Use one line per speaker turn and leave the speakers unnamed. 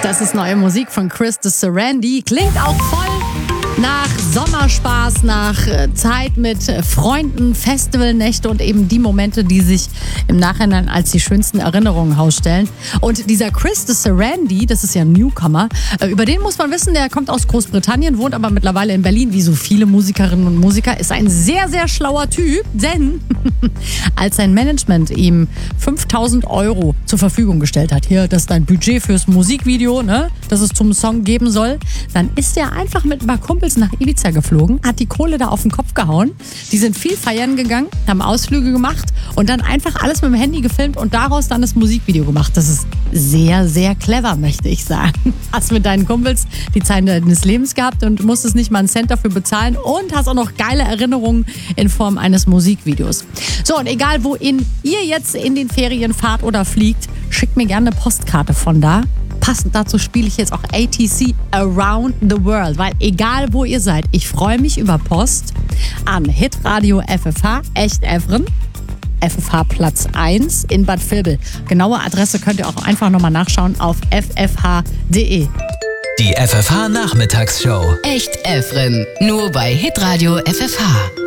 Das ist neue Musik von Chris de Sarandi. Klingt auch voll nach Sommerspaß, nach Zeit mit Freunden, Festivalnächte und eben die Momente, die sich im Nachhinein als die schönsten Erinnerungen herausstellen. Und dieser Chris de Sarandi, das ist ja ein Newcomer, über den muss man wissen, der kommt aus Großbritannien, wohnt aber mittlerweile in Berlin, wie so viele Musikerinnen und Musiker, ist ein sehr, sehr schlauer Typ, denn als sein Management ihm 5.000 € zur Verfügung gestellt hat, hier, das ist dein Budget fürs Musikvideo, ne, das es zum Song geben soll, dann ist er einfach mit ein paar Kumpels nach Ibiza geflogen, hat die Kohle da auf den Kopf gehauen. Die sind viel feiern gegangen, haben Ausflüge gemacht und dann einfach alles mit dem Handy gefilmt und daraus dann das Musikvideo gemacht. Das ist sehr, sehr clever, möchte ich sagen. Hast mit deinen Kumpels die Zeit deines Lebens gehabt und musstest nicht mal einen Cent dafür bezahlen und hast auch noch geile Erinnerungen in Form eines Musikvideos. So, und egal wohin ihr jetzt in den Ferien fahrt oder fliegt, schickt mir gerne eine Postkarte von da. Passend dazu spiele ich jetzt auch ATC Around the World, weil egal wo ihr seid, ich freue mich über Post an Hitradio FFH, echt Evren, FFH Platz 1 in Bad Vilbel. Genaue Adresse könnt ihr auch einfach nochmal nachschauen auf ffh.de.
Die FFH Nachmittagsshow.
Echt Evren, nur bei Hitradio FFH.